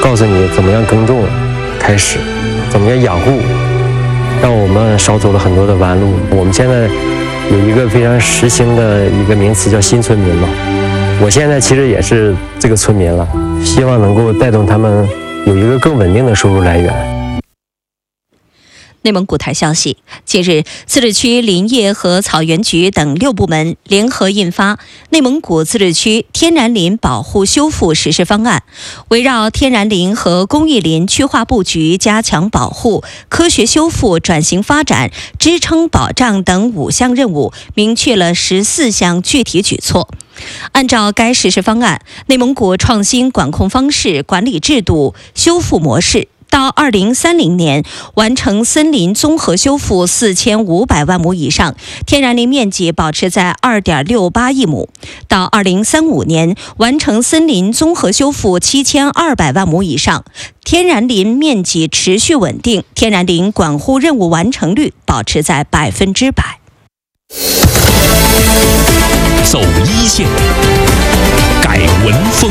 告诉你怎么样耕种开始，怎么样养护，让我们少走了很多的弯路。我们现在有一个非常时兴的一个名词叫新村民嘛，我现在其实也是这个村民了，希望能够带动他们有一个更稳定的收入来源。 内蒙古台消息，近日，自治区林业和草原局等6部门联合印发《内蒙古自治区天然林保护修复实施方案》，围绕天然林和公益林区划布局、加强保护、科学修复、转型发展、支撑保障等5项任务，明确了14项具体举措。按照该实施方案，内蒙古创新管控方式、管理制度、修复模式，到2030年完成森林综合修复4500万亩以上，天然林面积保持在2.68亿亩；到2035年完成森林综合修复7200万亩以上，天然林面积持续稳定，天然林管护任务完成率保持在100%。 走一线，改文风。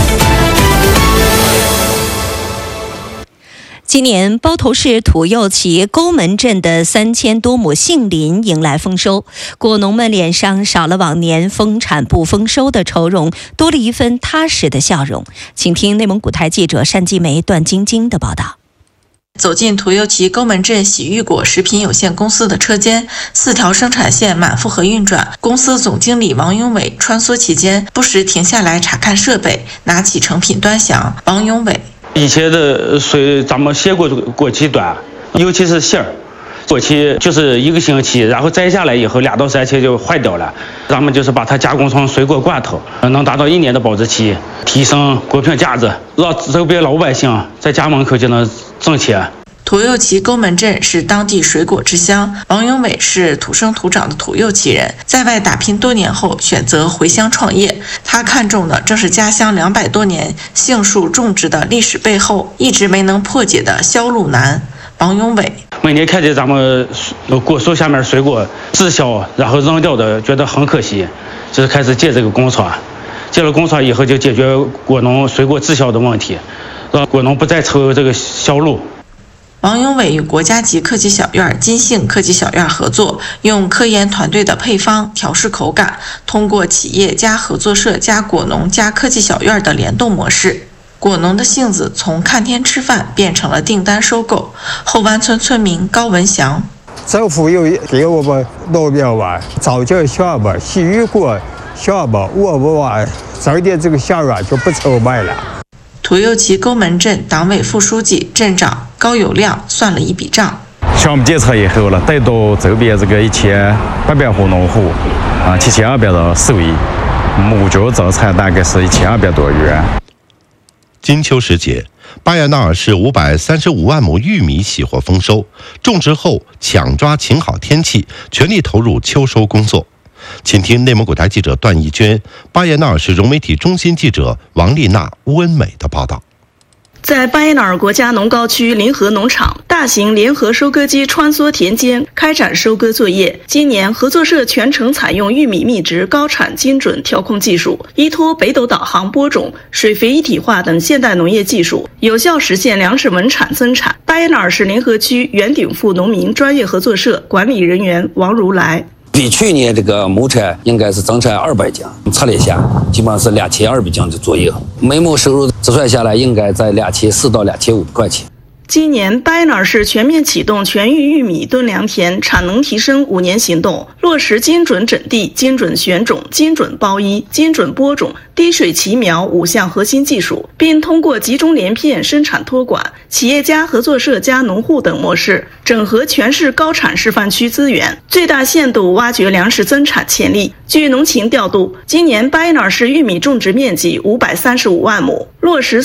今年包头市土右旗沟门镇的3000多亩杏林迎来丰收，果农们脸上少了往年丰产不丰收的愁容，多了一份踏实的笑容。请听内蒙古台记者单继梅、段晶晶的报道。 走进土右旗沟门镇喜玉果食品有限公司的车间，4条生产线满负荷运转。公司总经理王永伟穿梭其间，不时停下来查看设备，拿起成品端详。王永伟： 以前的水咱们歇过期短，尤其是杏儿，过期就是1个星期，然后摘下来以后2到3天就坏掉了。咱们就是把它加工成水果罐头，能达到1年的保质期，提升果品价值，让周边老百姓在家门口就能挣钱。 土右旗沟门镇是当地水果之乡，王永伟是土生土长的土右旗人，在外打拼多年后选择回乡创业。他看中的正是家乡200多年杏树种植的历史背后一直没能破解的销路难。王永伟： 每年看见咱们果树下面水果滞销，然后扔掉的，觉得很可惜，就是开始建这个工厂。建了工厂以后，就解决果农水果滞销的问题，让果农不再愁这个销路。 王永伟与国家级科技小院金杏科技小院合作，用科研团队的配方调试口感，通过企业加合作社加果农加科技小院的联动模式，果农的杏子从看天吃饭变成了订单收购。后湾村村民高文祥： 政府又给我们农民玩早教项目、喜玉果项目，我们玩整点这个项目就不愁卖了。 土右旗沟门镇党委副书记、镇长高有亮算了一笔账： 项目检测以后了，带到周边这个1800户农户，7200人受益，亩角增产大概是1200多元。 金秋时节，巴彦淖尔市535万亩玉米喜获丰收，种植后抢抓晴好天气，全力投入秋收工作。请听内蒙古台记者段义娟、巴彦淖尔市融媒体中心记者王丽娜、乌恩美的报道。 在巴彦淖尔国家农高区临河农场，大型联合收割机穿梭田间开展收割作业。今年合作社全程采用玉米密植高产精准调控技术，依托北斗导航播种、水肥一体化等现代农业技术，有效实现粮食稳产增产。巴彦淖尔市临河区圆顶富农民专业合作社管理人员王如来： 比去年这个亩产应该是增产200斤，测了一下，基本上是2200斤的左右，每亩收入折算下来应该在2400到2500块钱。 今年，巴彦淖尔市全面启动全域玉米蹲良田产能提升5年行动，落实精准整地、精准选种、精准包衣、精准播种、滴水齐苗5项核心技术，并通过集中连片生产托管、企业家合作社加农户等模式，整合全市高产示范区资源，最大限度挖掘粮食增产潜力。据农情调度，今年巴彦淖尔市玉米种植面积535万亩，落实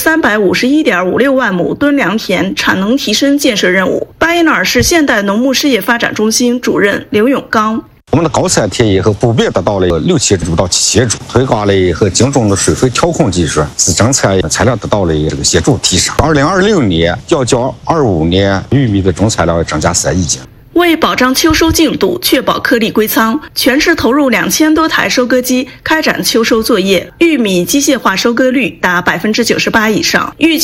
351.56万亩蹲良田产能提升建设任务。巴彦淖尔市现代农牧事业发展中心主任刘永刚： 我们的高产田以后普遍达到了6千株到7千株，推广了以后精准的水肥调控技术，使增产产量得到了这个显著提升。2026年要较25年玉米的总产量增加3亿斤。 为保障秋收进度，确保颗粒归仓，全市投入2000多台收割机开展秋收作业，玉米机械化收割率达98%以上，预计